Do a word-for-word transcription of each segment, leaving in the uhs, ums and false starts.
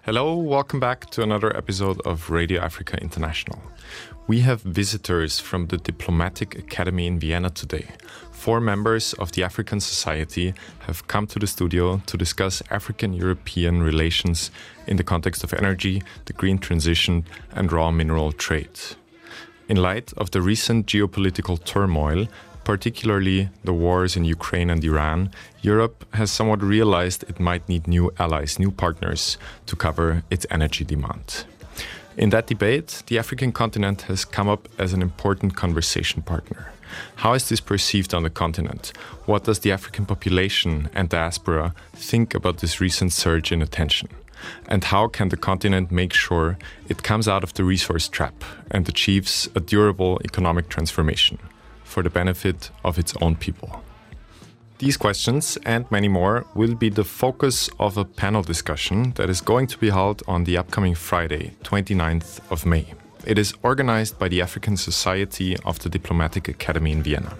Hello, welcome back to another episode of Radio Africa International. We have visitors from the Diplomatic Academy in Vienna today. Four members of the African Society have come to the studio to discuss African-European relations in the context of energy, the green transition, and raw mineral trade. In light of the recent geopolitical turmoil, particularly the wars in Ukraine and Iran, Europe has somewhat realized it might need new allies, new partners to cover its energy demand. In that debate, the African continent has come up as an important conversation partner. How is this perceived on the continent? What does the African population and diaspora think about this recent surge in attention? And how can the continent make sure it comes out of the resource trap and achieves a durable economic transformation for the benefit of its own people? These questions and many more will be the focus of a panel discussion that is going to be held on the upcoming Friday, twenty-ninth of May. It is organized by the African Society of the Diplomatic Academy in Vienna.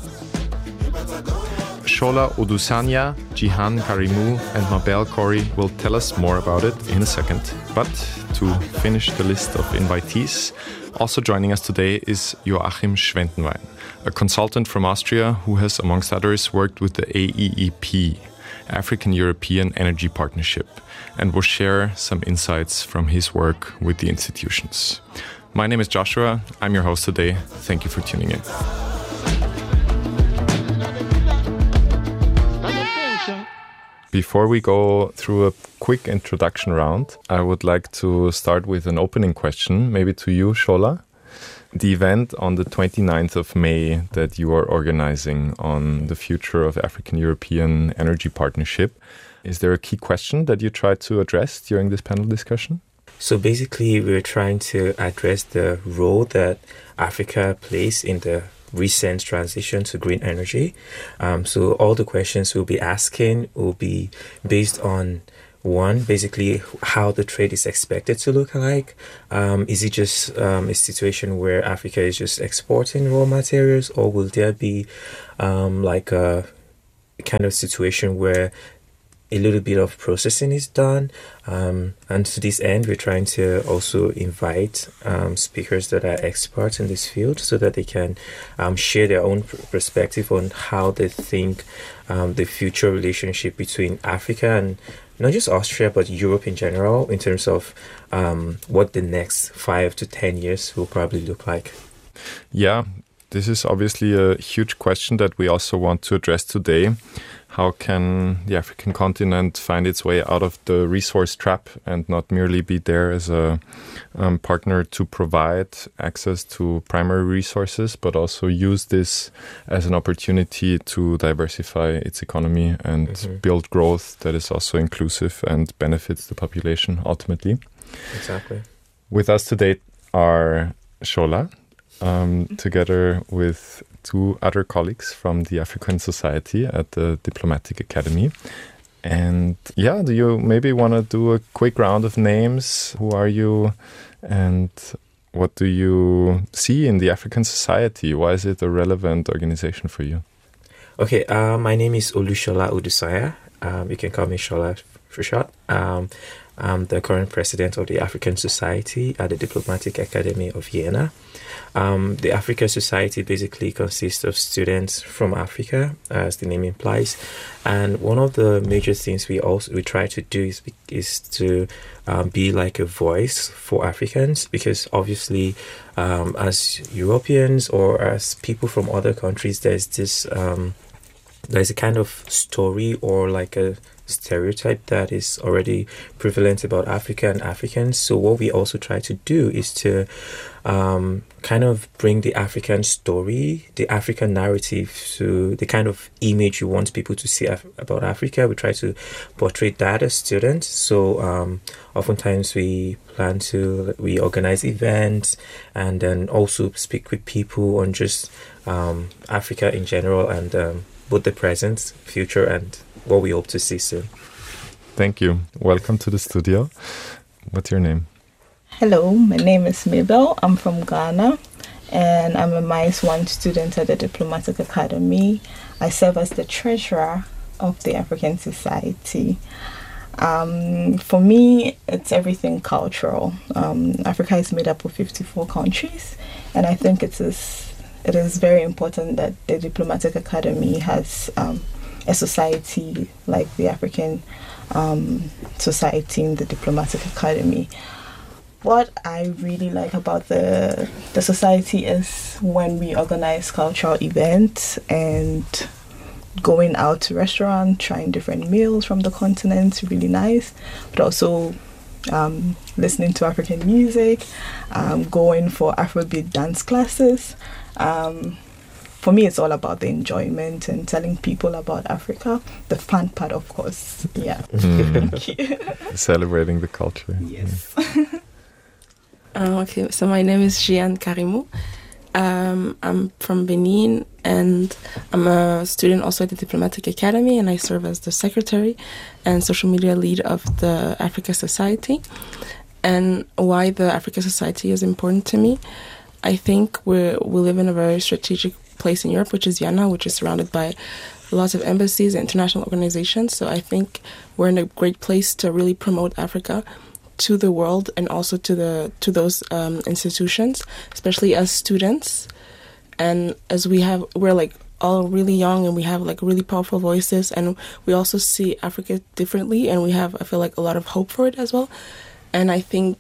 Shola Odusanya, Jihan Karimou, and Mabel Khoury will tell us more about it in a second. But to finish the list of invitees, also joining us today is Joachim Schwentenwein, a consultant from Austria who has, amongst others, worked with the A E E P, African-European Energy Partnership, and will share some insights from his work with the institutions. My name is Joshua. I'm your host today. Thank you for tuning in. Before we go through a quick introduction round, I would like to start with an opening question, maybe to you, Shola. The event on the twenty-ninth of May that you are organizing on the future of African-European Energy Partnership, is there a key question that you try to address during this panel discussion? So basically, we're trying to address the role that Africa plays in the recent transition to green energy. Um, so all the questions we'll be asking will be based on, one, basically how the trade is expected to look like. Um, is it just um, a situation where Africa is just exporting raw materials, or will there be um, like a kind of situation where a little bit of processing is done? Um, and to this end, we're trying to also invite um, speakers that are experts in this field so that they can um, share their own perspective on how they think um, the future relationship between Africa and not just Austria, but Europe in general, in terms of um, what the next five to ten years will probably look like. Yeah, this is obviously a huge question that we also want to address today. How can the African continent find its way out of the resource trap and not merely be there as a um, partner to provide access to primary resources, but also use this as an opportunity to diversify its economy and mm-hmm. build growth that is also inclusive and benefits the population ultimately? Exactly. With us today are Shola, um, together with two other colleagues from the African Society at the Diplomatic Academy. And yeah, do you maybe want to do a quick round of names? Who are you and what do you see in the African Society? Why is it a relevant organization for you? Okay, uh, my name is Olushola Odusanya. Um, you can call me Shola for short. Um, I'm the current president of the African Society at the Diplomatic Academy of Vienna. Um, the African Society basically consists of students from Africa, as the name implies. And one of the major things we also we try to do is, is to um, be like a voice for Africans, because obviously um, as Europeans or as people from other countries, there's this um, there's a kind of story or like a stereotype that is already prevalent about Africa and Africans. So what we also try to do is to um, kind of bring the African story, the African narrative, to the kind of image you want people to see af- about Africa. We try to portray that as students. So um, oftentimes we plan to, we organize events and then also speak with people on just um, Africa in general and um, both the present, future, and what we hope to see soon. Thank you. Welcome to the studio. What's your name? Hello, my name is Mabel. I'm from Ghana, and I'm a M I C E one student at the Diplomatic Academy. I serve as the treasurer of the African Society. Um, for me, it's everything cultural. Um, Africa is made up of fifty-four countries, and I think it is it is very important that the Diplomatic Academy has um, a society like the African um, Society in the Diplomatic Academy. What I really like about the the society is when we organize cultural events and going out to restaurants, trying different meals from the continent, really nice. But also um, listening to African music, um, going for Afrobeat dance classes. Um, for me, it's all about the enjoyment and telling people about Africa. The fun part, of course. Yeah. Mm. Thank you. Celebrating the culture. Yes. Uh, okay, so my name is Jeanne Karimou. Um, I'm from Benin, and I'm a student also at the Diplomatic Academy, and I serve as the secretary and social media lead of the Africa Society. And why the Africa Society is important to me, I think we we live in a very strategic place in Europe, which is Vienna, which is surrounded by lots of embassies and international organizations. So I think we're in a great place to really promote Africa to the world and also to the to those um, institutions, especially as students, and as we have we're like all really young and we have like really powerful voices, and we also see Africa differently, and we have I feel like a lot of hope for it as well. And I think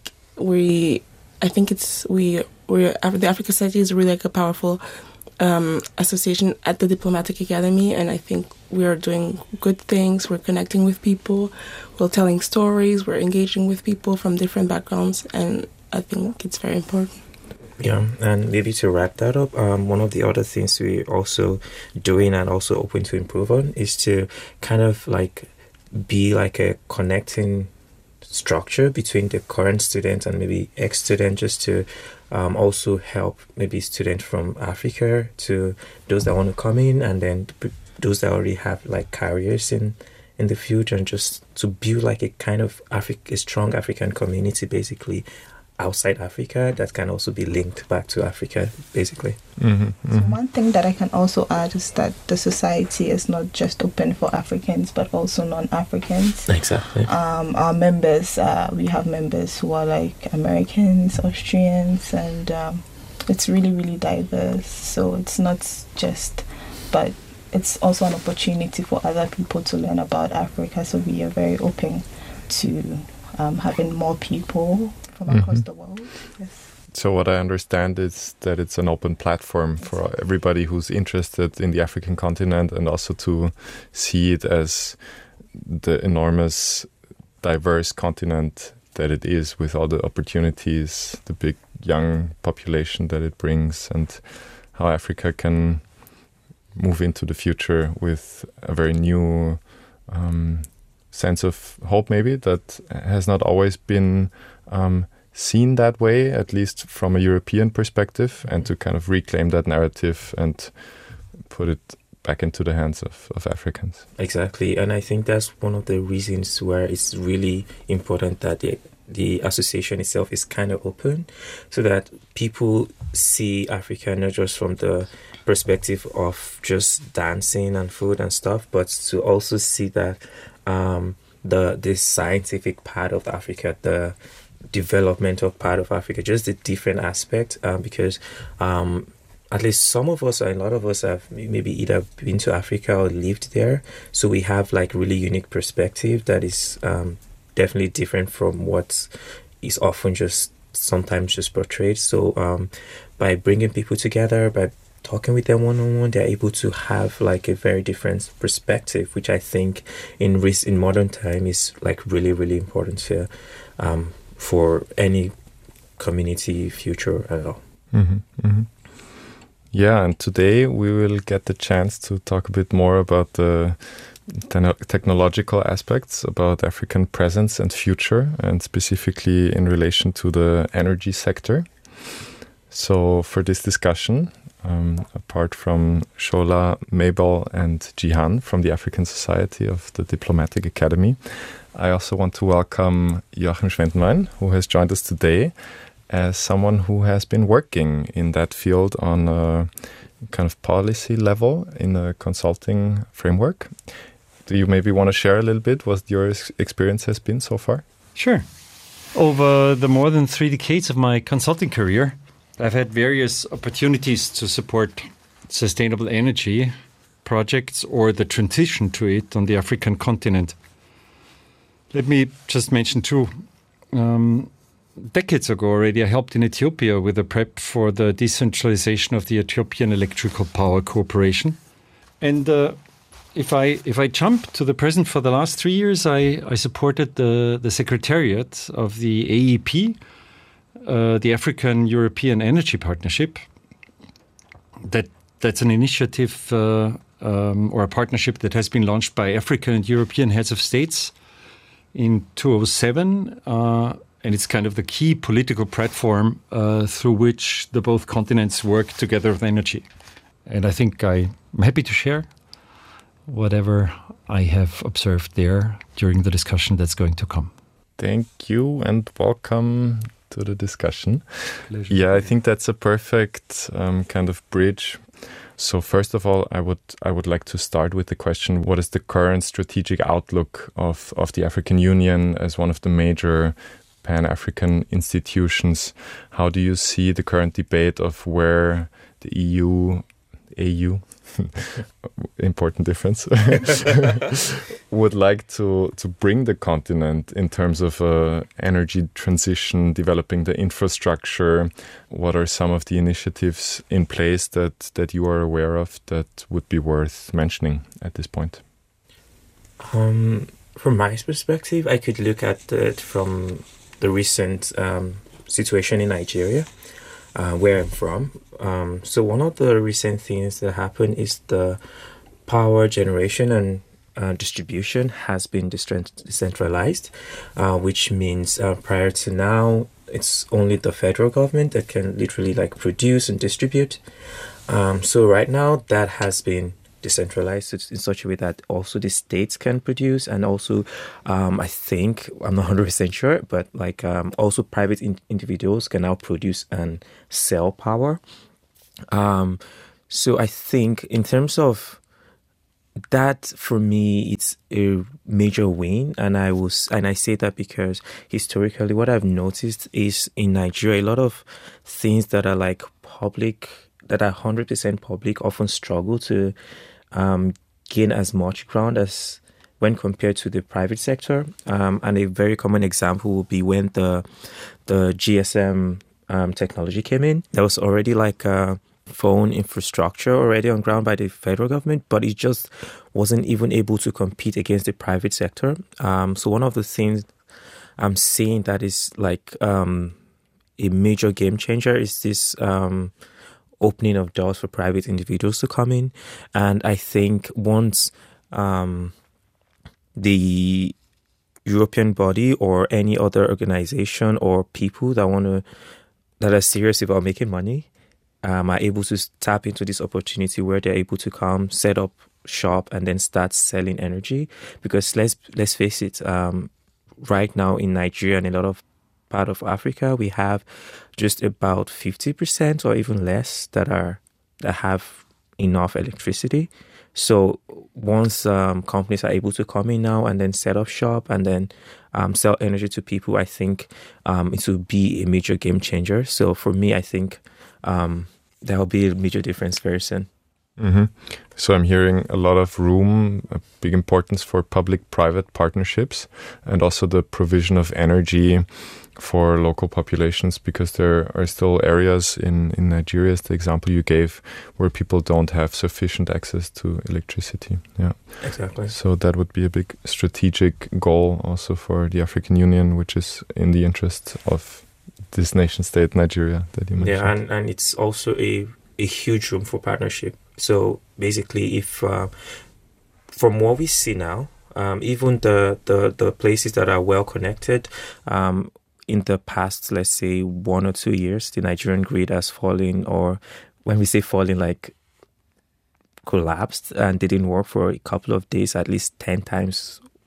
we I think it's we we the Africa Society is really like a powerful um, association at the Diplomatic Academy, and I think we are doing good things. We're connecting with people, we're telling stories, we're engaging with people from different backgrounds, and I think it's very important. Yeah, and maybe to wrap that up, um, one of the other things we're also doing and also open to improve on is to kind of like be like a connecting structure between the current student and maybe ex-student, just to um, also help maybe students from Africa to those that want to come in, and then those that already have like careers in in the future, and just to build like a kind of Afri- a strong African community basically outside Africa that can also be linked back to Africa basically. Mm-hmm, mm-hmm. So one thing that I can also add is that the society is not just open for Africans but also non-Africans. Exactly. Um, our members, uh, we have members who are like Americans, Austrians, and um, it's really, really diverse. So it's not just, but it's also an opportunity for other people to learn about Africa. So we are very open to um, having more people from across mm-hmm. the world. Yes. So what I understand is that it's an open platform for everybody who's interested in the African continent, and also to see it as the enormous, diverse continent that it is, with all the opportunities, the big young population that it brings, and how Africa can move into the future with a very new um, sense of hope, maybe, that has not always been um, seen that way, at least from a European perspective, and to kind of reclaim that narrative and put it back into the hands of, of Africans. Exactly, and I think that's one of the reasons where it's really important that the the association itself is kind of open, so that people see Africa not just from the perspective of just dancing and food and stuff, but to also see that um, the the scientific part of Africa, the developmental part of Africa, just the different aspect, um, because um, at least some of us, or a lot of us, have maybe either been to Africa or lived there, so we have like really unique perspective that is um, definitely different from what is often just sometimes just portrayed. So um, by bringing people together, by talking with them one-on-one, they're able to have like a very different perspective, which I think in in modern time is like really, really important to um, for any community future at all. Mm-hmm, mm-hmm. Yeah, and today we will get the chance to talk a bit more about the te- technological aspects about African presence and future, and specifically in relation to the energy sector. So for this discussion, um, apart from Shola, Mabel and Jihan from the African Society of the Diplomatic Academy, I also want to welcome Joachim Schwendenwein, who has joined us today as someone who has been working in that field on a kind of policy level in a consulting framework. Do you maybe want to share a little bit what your experience has been so far? Sure. Over the more than three decades of my consulting career, I've had various opportunities to support sustainable energy projects or the transition to it on the African continent. Let me just mention two. Um, decades ago already, I helped in Ethiopia with the prep for the decentralization of the Ethiopian Electrical Power Corporation. And uh, if I if I jump to the present, for the last three years, I, I supported the, the secretariat of the A E P, uh, the African European Energy Partnership. That That's an initiative uh, um, or a partnership that has been launched by African and European heads of states in two thousand seven. Uh, and it's kind of the key political platform uh, through which the both continents work together with energy. And I think I'm happy to share whatever I have observed there during the discussion that's going to come. Thank you and welcome to the discussion. Pleasure. Yeah, I think that's a perfect um, kind of bridge. So first of all, I would I would like to start with the question, what is the current strategic outlook of, of the African Union as one of the major Pan-African institutions? How do you see the current debate of where the E U, A U, important difference, would like to, to bring the continent in terms of uh, energy transition, developing the infrastructure? What are some of the initiatives in place that, that you are aware of that would be worth mentioning at this point? Um, from my perspective, I could look at it from the recent um, situation in Nigeria, uh, where I'm from. Um, so one of the recent things that happened is the power generation and uh, distribution has been decentralized, uh, which means uh, prior to now, it's only the federal government that can literally like produce and distribute. Um, so right now that has been decentralized in such a way that also the states can produce, and also um, I think, I'm not one hundred percent sure, but like um, also private in- individuals can now produce and sell power. Um, so I think in terms of that, for me, it's a major win, and I was, and I say that because historically, what I've noticed is in Nigeria, a lot of things that are like public, that are one hundred percent public, often struggle to um, gain as much ground as when compared to the private sector. Um, and a very common example would be when the the G S M um, technology came in. There was already like a phone infrastructure already on ground by the federal government, but it just wasn't even able to compete against the private sector. Um, so one of the things I'm seeing that is like um, a major game changer is this um, opening of doors for private individuals to come in. And I think once um, the European body or any other organization or people that want to, that are serious about making money, um, are able to tap into this opportunity where they're able to come, set up shop, and then start selling energy. Because let's let's face it, um, right now in Nigeria and a lot of part of Africa, we have just about fifty percent or even less that are that have enough electricity. So once um, companies are able to come in now and then set up shop and then um, sell energy to people, I think um, it will be a major game changer. So for me, I think um, there will be a major difference very soon. Mm-hmm. So I'm hearing a lot of room, a big importance for public-private partnerships, and also the provision of energy for local populations, because there are still areas in, in Nigeria, as the example you gave, where people don't have sufficient access to electricity. Yeah, exactly. So that would be a big strategic goal also for the African Union, which is in the interest of this nation state, Nigeria, that you mentioned. Yeah, and, and it's also a, a huge room for partnership. So basically, if uh, from what we see now, um, even the, the, the places that are well connected, um, in the past, let's say one or two years, the Nigerian grid has fallen, or when we say falling, like collapsed and didn't work for a couple of days, at least ten times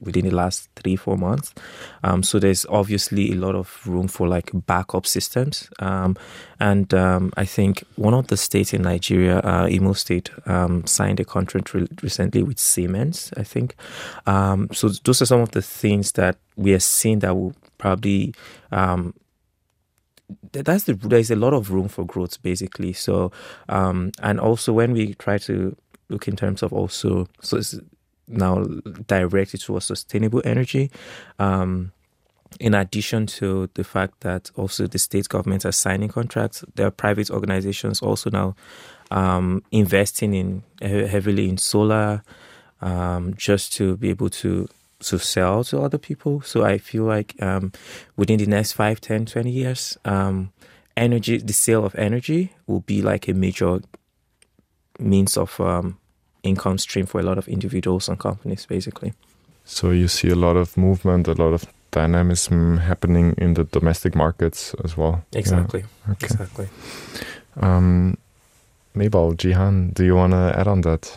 within the last three, four months. Um, so there's obviously a lot of room for like backup systems. Um, and um, I think one of the states in Nigeria, uh, Imo State, um, signed a contract re- recently with Siemens, I think. Um, so those are some of the things that we are seeing that will probably... Um, that's the, there's a lot of room for growth, basically. So, um, and also when we try to look in terms of also... so it's, now directed towards sustainable energy. Um, in addition to the fact that also the state governments are signing contracts, there are private organizations also now um, investing in uh, heavily in solar um, just to be able to to sell to other people. So I feel like um, within the next five, ten, twenty years, um, energy, the sale of energy will be like a major means of um, income stream for a lot of individuals and companies, basically. So you see a lot of movement, a lot of dynamism happening in the domestic markets as well. Exactly. Yeah. Okay. Exactly. Um, Mabel, Jihan, do you want to add on that?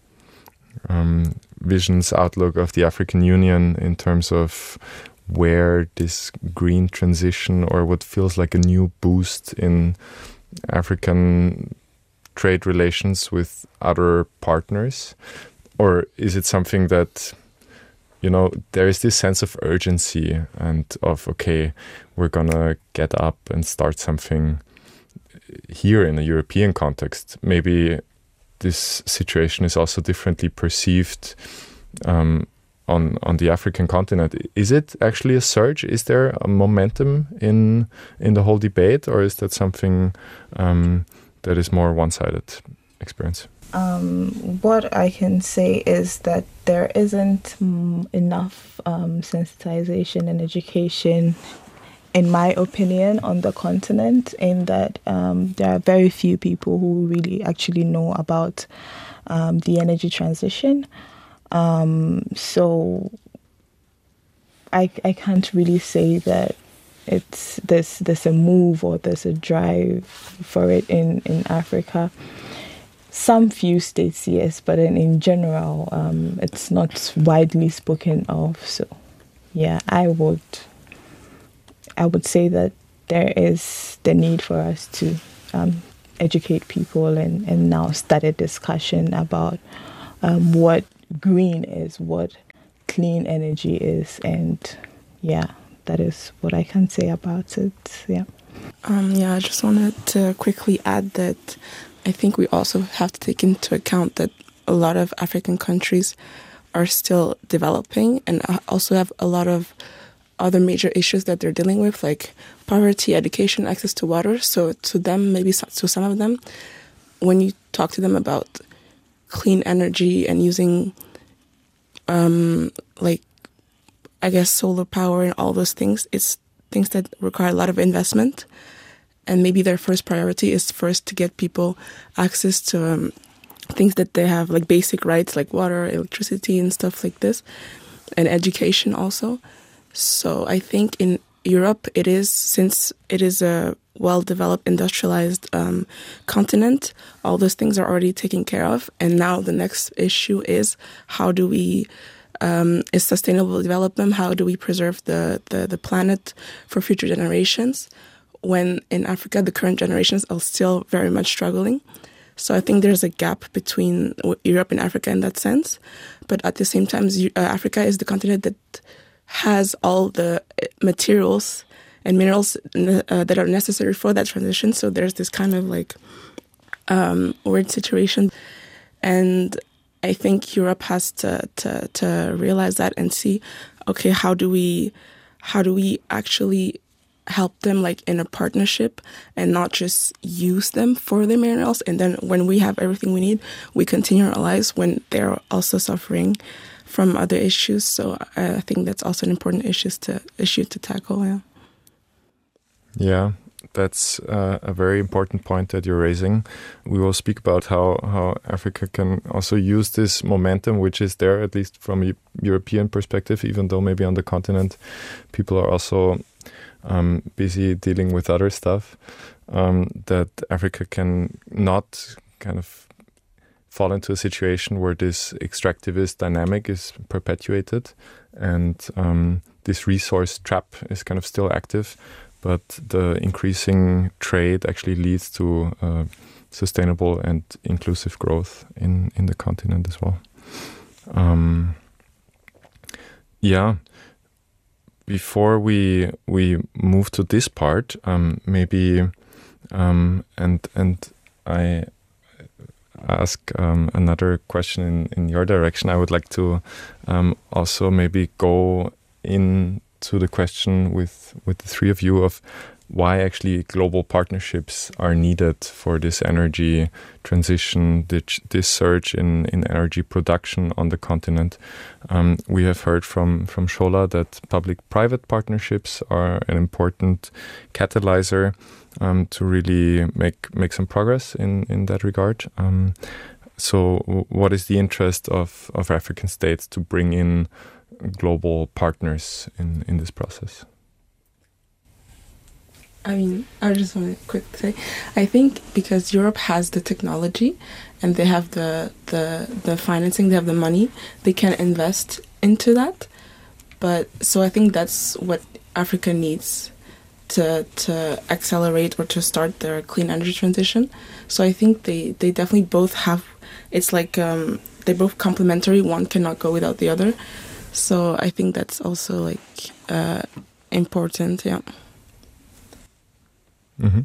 Um, Vision's outlook of the African Union in terms of where this green transition or what feels like a new boost in African trade relations with other partners? Or is it something that, you know, there is this sense of urgency and of, okay, we're going to get up and start something here in a European context? Maybe this situation is also differently perceived um, on on the African continent. Is it actually a surge? Is there a momentum in in the whole debate, or is that something um, that is more one-sided experience? Um, what I can say is that there isn't mm, enough um, sensitization and education, in my opinion, on the continent, in that um, there are very few people who really actually know about um, the energy transition. Um, so I I can't really say that it's there's there's a move or there's a drive for it in, in Africa. Some few states, yes, but in, in general, um, it's not widely spoken of. So, yeah, I would, I would say that there is the need for us to um, educate people and, and now start a discussion about um, what green is, what clean energy is, and yeah, that is what I can say about it. Yeah. Um, yeah, I just wanted to quickly add that I think we also have to take into account that a lot of African countries are still developing and also have a lot of other major issues that they're dealing with, like poverty, education, access to water. So to them, maybe to some of them, when you talk to them about clean energy and using, um, like, I guess, solar power and all those things, it's things that require a lot of investment. And maybe their first priority is first to get people access to um, things that they have, like basic rights, like water, electricity, and stuff like this, and education also. So I think in Europe, it is, since it is a well-developed, industrialized um, continent, all those things are already taken care of. And now the next issue is how do we, um, is sustainable development, how do we preserve the, the, the planet for future generations? When in Africa, the current generations are still very much struggling. So I think there's a gap between Europe and Africa in that sense. But at the same time, uh, Africa is the continent that has all the materials and minerals uh, that are necessary for that transition. So there's this kind of like um, weird situation. And I think Europe has to, to, to realize that and see, okay, how do we, how do we actually help them like in a partnership and not just use them for their minerals. And then when we have everything we need, we continue our lives when they're also suffering from other issues. So I think that's also an important issue to issue to tackle. Yeah, yeah, that's uh, a very important point that you're raising. We will speak about how, how Africa can also use this momentum, which is there, at least from a European perspective, even though maybe on the continent people are also Um, busy dealing with other stuff, um, that Africa can not kind of fall into a situation where this extractivist dynamic is perpetuated, and um, this resource trap is kind of still active, but the increasing trade actually leads to uh, sustainable and inclusive growth in, in the continent as well. Um, yeah. Before we we move to this part, um, maybe um, and and I ask um, another question in, in your direction. I would like to um, also maybe go into the question with with the three of you of why actually global partnerships are needed for this energy transition, this, this surge in, in energy production on the continent. Um, we have heard from, from Shola that public-private partnerships are an important catalyzer um, to really make make some progress in, in that regard. Um, so w- what is the interest of, of African states to bring in global partners in, in this process? I mean, I just want to quick say, I think because Europe has the technology and they have the, the the financing, they have the money, they can invest into that. But so I think that's what Africa needs to to accelerate or to start their clean energy transition. So I think they, they definitely both have, it's like um, they're both complementary. One cannot go without the other. So I think that's also like uh, important, yeah. Mm-hmm.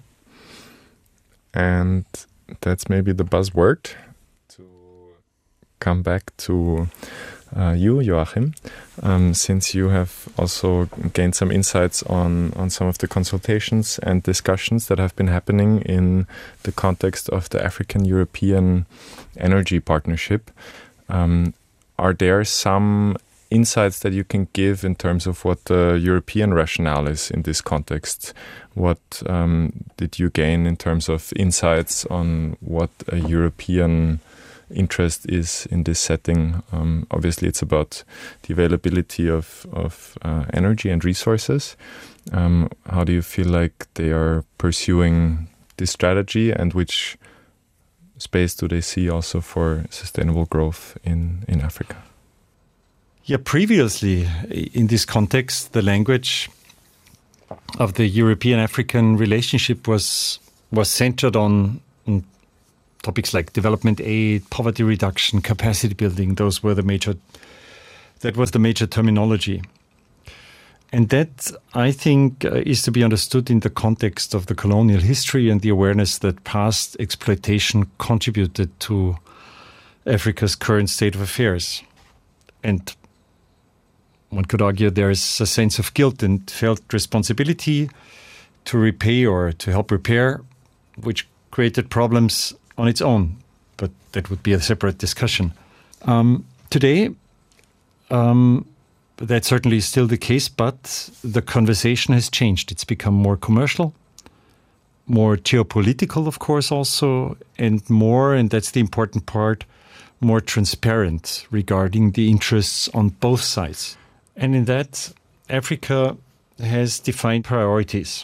And that's maybe the buzzword to come back to uh, you, Joachim, um, since you have also gained some insights on, on some of the consultations and discussions that have been happening in the context of the African-European Energy Partnership. Um, are there some insights that you can give in terms of what the European rationale is in this context? What um, did you gain in terms of insights on what a European interest is in this setting? Um, obviously, it's about the availability of, of uh, energy and resources. Um, how do you feel like they are pursuing this strategy, and which space do they see also for sustainable growth in, in Africa? Yeah, previously in this context, the language of the European-African relationship was was centered on, on topics like development aid, poverty reduction, capacity building. Those were the major. That was the major terminology, and that I think uh, is to be understood in the context of the colonial history and the awareness that past exploitation contributed to Africa's current state of affairs, and one could argue there is a sense of guilt and felt responsibility to repay or to help repair, which created problems on its own. But that would be a separate discussion. Um, today, um, that's certainly still the case, but the conversation has changed. It's become more commercial, more geopolitical, of course, also, and more, and that's the important part, more transparent regarding the interests on both sides. And in that, Africa has defined priorities.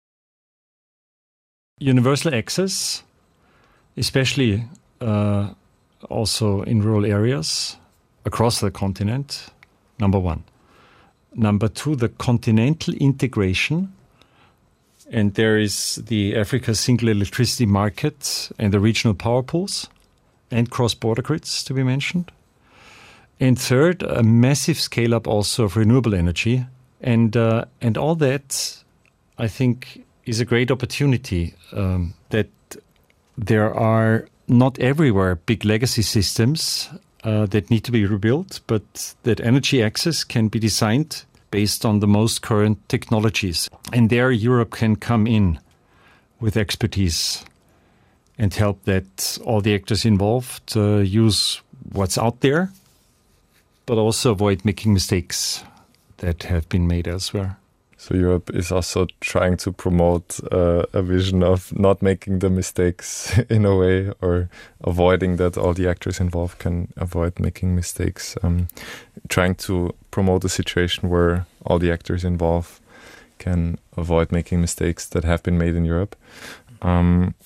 Universal access, especially uh, also in rural areas across the continent, number one. Number two, the continental integration. And there is the Africa single electricity market and the regional power pools and cross-border grids to be mentioned. And third, a massive scale-up also of renewable energy. And uh, and all that, I think, is a great opportunity um, that there are not everywhere big legacy systems uh, that need to be rebuilt, but that energy access can be designed based on the most current technologies. And there Europe can come in with expertise and help that all the actors involved uh, use what's out there, but also avoid making mistakes that have been made elsewhere. So Europe is also trying to promote uh, a vision of not making the mistakes in a way, or avoiding that all the actors involved can avoid making mistakes. Um, trying to promote a situation where all the actors involved can avoid making mistakes that have been made in Europe. Um,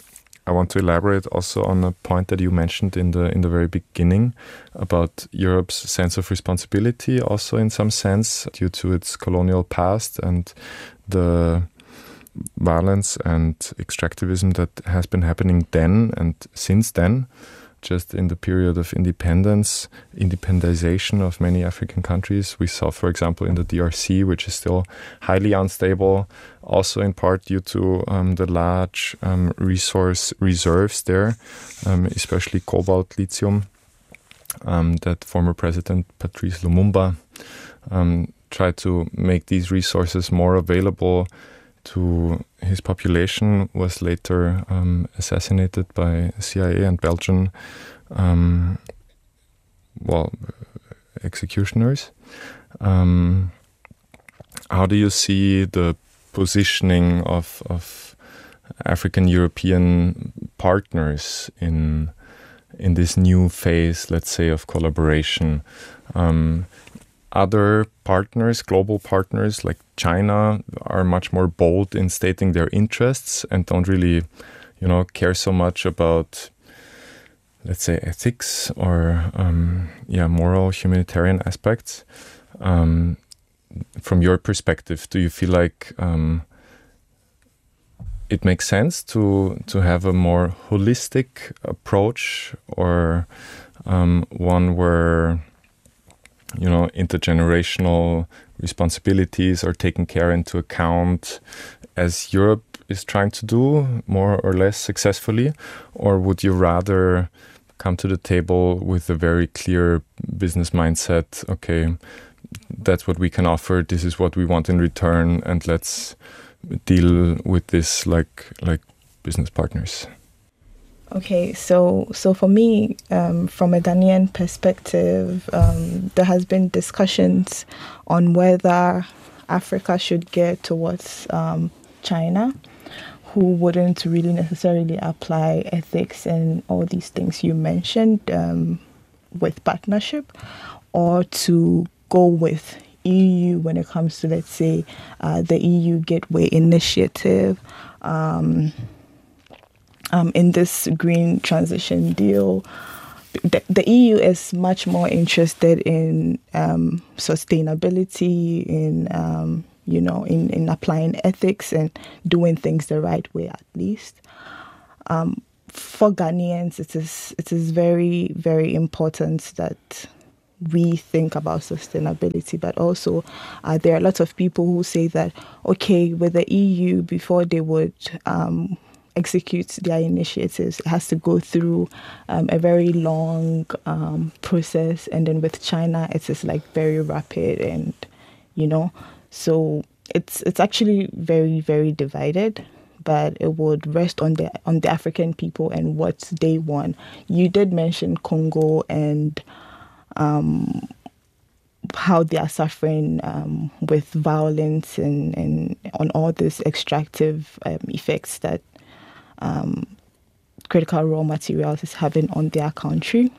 I want to elaborate also on a point that you mentioned in the in the very beginning about Europe's sense of responsibility, also in some sense due to its colonial past and the violence and extractivism that has been happening then and since then, just in the period of independence, independization of many African countries. We saw, for example, in the D R C, which is still highly unstable, also in part due to um, the large um, resource reserves there, um, especially cobalt, lithium, um, that former President Patrice Lumumba um, tried to make these resources more available to his population, was later um, assassinated by C I A and Belgian um, well, executioners. Um, how do you see the positioning of, of African-European partners in in this new phase, let's say, of collaboration? Um, Other partners, global partners like China, are much more bold in stating their interests and don't really, you know, care so much about, let's say, ethics or, um, yeah, moral, humanitarian aspects. Um, from your perspective, do you feel like um, it makes sense to to have a more holistic approach, or um, one where, you know, intergenerational responsibilities are taken care into account, as Europe is trying to do more or less successfully? Or would you rather come to the table with a very clear business mindset? Okay, that's what we can offer, this is what we want in return, and let's deal with this like like business partners. Okay, so so for me, um, from a Ghanaian perspective, um, there has been discussions on whether Africa should get towards um, China, who wouldn't really necessarily apply ethics and all these things you mentioned um, with partnership, or to go with E U when it comes to, let's say, uh, the E U Gateway Initiative, um, Um, in this green transition deal. The, the E U is much more interested in um, sustainability, in um, you know, in, in applying ethics and doing things the right way, at least. Um, for Ghanaians, it is it is very very important that we think about sustainability, but also uh, there are a lot of people who say that, okay, with the E U, before they would um, execute their initiatives, it has to go through um, a very long um, process, and then with China, it is like very rapid, and you know, so it's it's actually very very divided. But it would rest on the on the African people and what they want. You did mention Congo and um, how they are suffering um, with violence and, and on all these extractive um, effects that Um, critical raw materials is having on their country.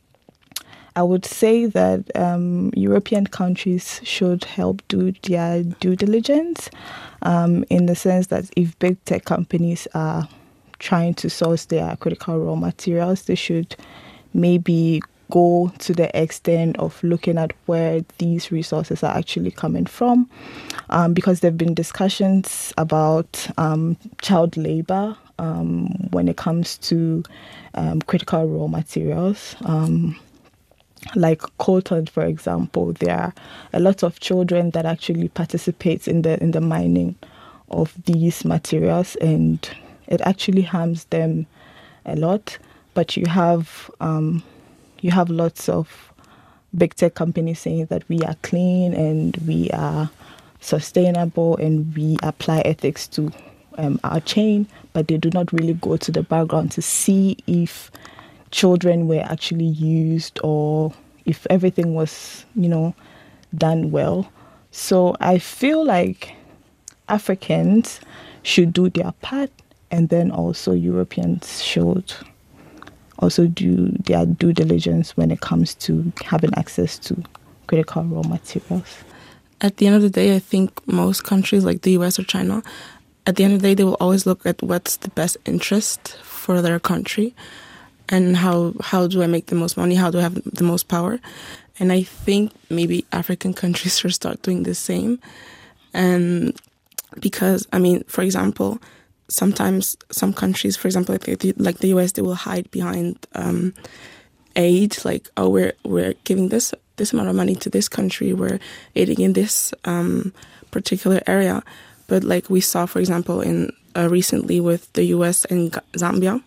I would say that um, European countries should help do their due diligence um, in the sense that if big tech companies are trying to source their critical raw materials, they should maybe go to the extent of looking at where these resources are actually coming from, um, because there have been discussions about um, child labor um, when it comes to um, critical raw materials. Um, like coltan, for example, there are a lot of children that actually participate in the in the mining of these materials, and it actually harms them a lot. But you have um, You have lots of big tech companies saying that we are clean and we are sustainable and we apply ethics to um, our chain, but they do not really go to the background to see if children were actually used or if everything was, you know, done well. So I feel like Africans should do their part, and then also Europeans should also do their due diligence when it comes to having access to critical raw materials. At the end of the day, I think most countries like the U S or China at the end of the day, they will always look at what's the best interest for their country and how how do I make the most money, how do I have the most power. And I think maybe African countries should start doing the same. And because, I mean, for example, sometimes some countries, for example, like the, like the U S, they will hide behind um, aid, like, oh, we're we're giving this this amount of money to this country, we're aiding in this um, particular area. But like we saw, for example, in uh, recently with the U S and G- Zambia,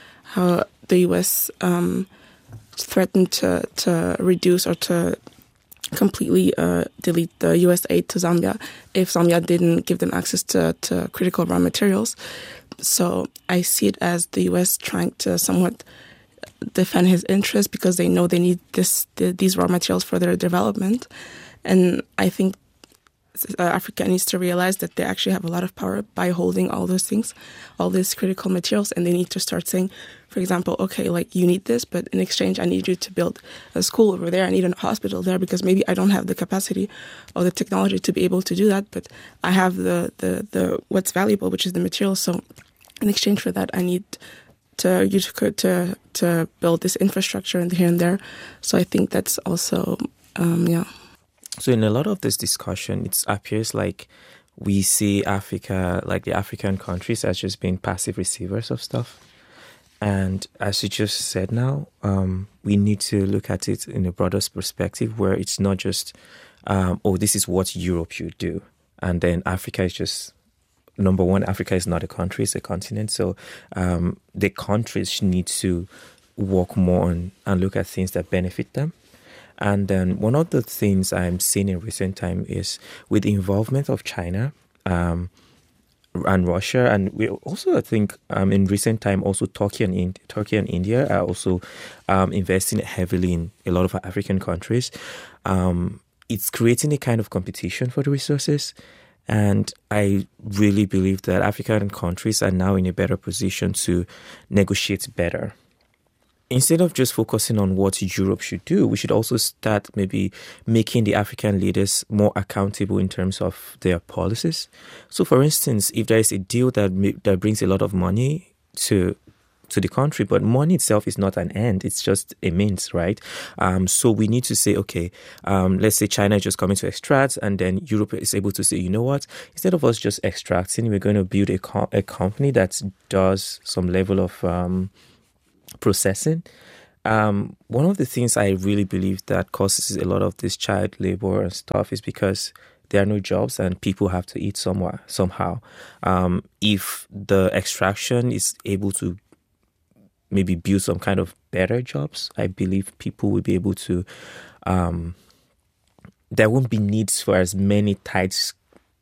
how the U S um, threatened to, to reduce or to completely uh, delete the U S aid to Zambia if Zambia didn't give them access to, to critical raw materials. So I see it as the U S trying to somewhat defend his interests because they know they need this the, these raw materials for their development. And I think uh, Africa needs to realize that they actually have a lot of power by holding all those things, all these critical materials, and they need to start saying, for example, okay, like you need this, but in exchange, I need you to build a school over there. I need a hospital there because maybe I don't have the capacity or the technology to be able to do that, but I have the, the, the what's valuable, which is the material. So in exchange for that, I need to you to to, to build this infrastructure and here and there. So I think that's also, um, yeah. So in a lot of this discussion, it appears like we see Africa, like the African countries, as just being passive receivers of stuff. And as you just said now, um, we need to look at it in a broader perspective where it's not just, um, oh, this is what Europe should do. And then Africa is just, number one, Africa is not a country, it's a continent. So um, the countries need to work more on and look at things that benefit them. And then one of the things I'm seeing in recent time is with the involvement of China, um, and Russia, and we also, I think, um, in recent time, also Turkey and Ind- Turkey and India are also um, investing heavily in a lot of African countries. Um, it's creating a kind of competition for the resources, and I really believe that African countries are now in a better position to negotiate better. Instead of just focusing on what Europe should do, we should also start maybe making the African leaders more accountable in terms of their policies. So, for instance, if there is a deal that that brings a lot of money to to the country, but money itself is not an end, it's just a means, right? Um, so we need to say, okay, um, let's say China is just coming to extract, and then Europe is able to say, you know what, instead of us just extracting, we're going to build a, co- a company that does some level of um, processing. Um, one of the things I really believe that causes a lot of this child labor and stuff is because there are no jobs and people have to eat somewhere, somehow. Um, if the extraction is able to maybe build some kind of better jobs, I believe people will be able to, um, there won't be needs for as many tight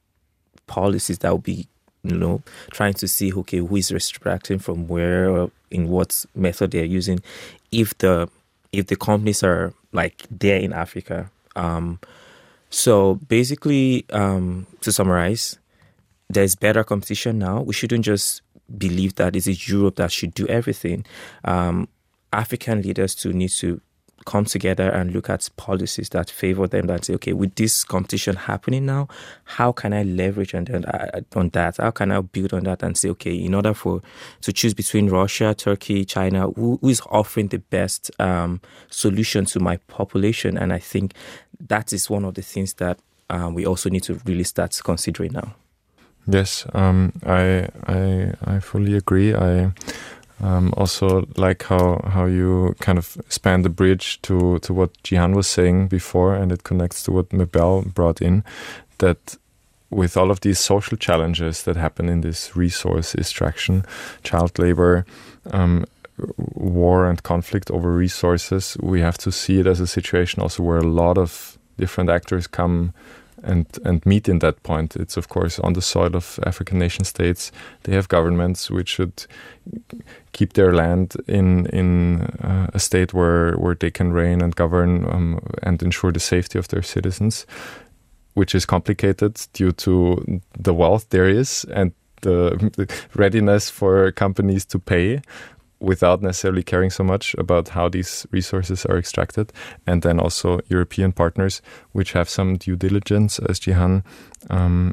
policies that will be, you know, trying to see, okay, who is extracting from where or in what method they're using. If the if the companies are like there in Africa. Um, so basically, um, to summarize, there's better competition now. We shouldn't just believe that it is Europe that should do everything. Um, African leaders too need to come together and look at policies that favor them, that say, okay, with this competition happening now, how can I leverage on that? On that? How can I build on that and say, okay, in order for to choose between Russia, Turkey, China, who, who is offering the best um, solution to my population? And I think that is one of the things that um, we also need to really start considering now. Yes, um, I, I I fully agree. I um, also like how how you kind of span the bridge to, to what Jihan was saying before, and it connects to what Mabel brought in, that with all of these social challenges that happen in this resource extraction, child labor, um, war and conflict over resources, we have to see it as a situation also where a lot of different actors come and and meet in that point. It's of course on the soil of African nation states. They have governments which should keep their land in in uh, a state where where they can reign and govern um, and ensure the safety of their citizens, which is complicated due to the wealth there is and the, the readiness for companies to pay, without necessarily caring so much about how these resources are extracted. And then also European partners, which have some due diligence, as Jihan um,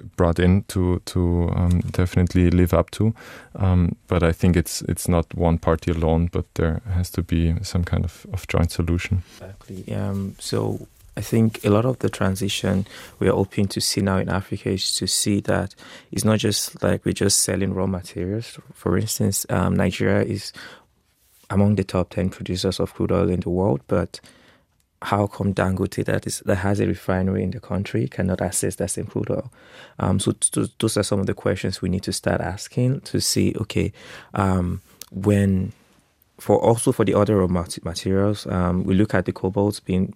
brought in to to um, definitely live up to. Um, but I think it's it's not one party alone, but there has to be some kind of, of joint solution. Exactly. Um, so I think a lot of the transition we are hoping to see now in Africa is to see that it's not just like we're just selling raw materials. For instance, um, Nigeria is among the top ten producers of crude oil in the world, but how come Dangote, that is that has a refinery in the country, cannot access that same crude oil? Um, so to, those are some of the questions we need to start asking to see, okay, um, when, for also for the other raw materials, um, we look at the cobalt being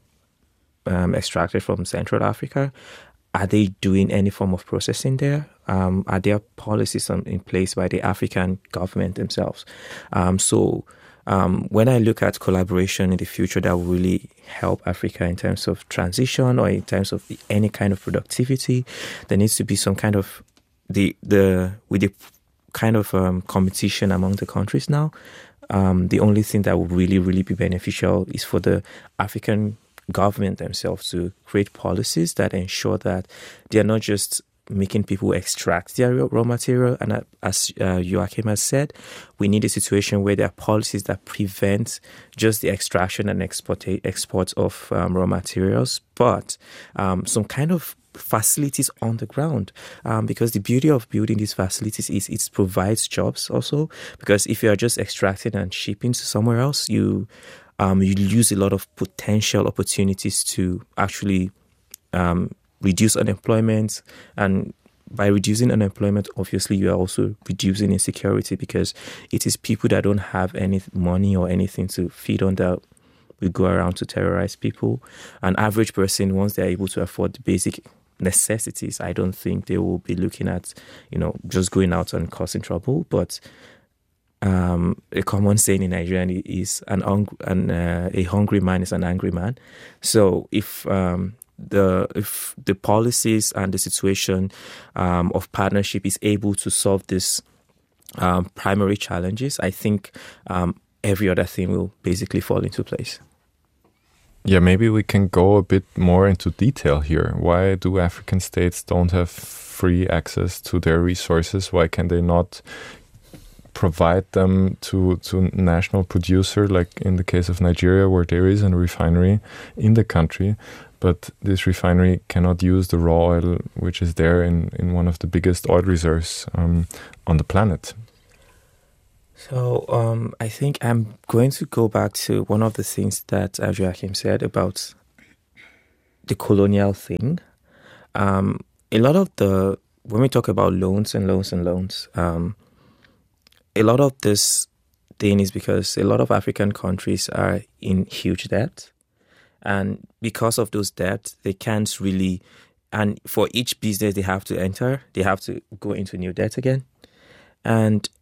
um, extracted from Central Africa. Are they doing any form of processing there? Um, are there policies in place by the African government themselves? Um, so Um, when I look at collaboration in the future that will really help Africa in terms of transition or in terms of any kind of productivity, there needs to be some kind of the the with the kind of um, competition among the countries now. Um, the only thing that would really really be beneficial is for the African government themselves to create policies that ensure that they are not just making people extract their raw material. And as uh, Joachim has said, we need a situation where there are policies that prevent just the extraction and export, export of um, raw materials, but um, some kind of facilities on the ground. Um, because the beauty of building these facilities is it provides jobs also. Because if you are just extracting and shipping to somewhere else, you um, you lose a lot of potential opportunities to actually um, reduce unemployment, and by reducing unemployment, obviously you are also reducing insecurity, because it is people that don't have any money or anything to feed on that will go around to terrorize people. An average person, once they're able to afford the basic necessities, I don't think they will be looking at, you know, just going out and causing trouble. But um, a common saying in Nigeria is an, un- an uh, a hungry man is an angry man. So if um, the if the policies and the situation um, of partnership is able to solve this um, primary challenges, I think um, every other thing will basically fall into place. Yeah, maybe we can go a bit more into detail here. Why do African states don't have free access to their resources? Why can they not provide them to to national producer, like in the case of Nigeria, where there is a refinery in the country, but this refinery cannot use the raw oil which is there in, in one of the biggest oil reserves um, on the planet? So um, I think I'm going to go back to one of the things that Joachim said about the colonial thing. Um, a lot of the, when we talk about loans and loans and loans, um, a lot of this thing is because a lot of African countries are in huge debt. And because of those debts, they can't really, and for each business they have to enter, they have to go into new debt again. And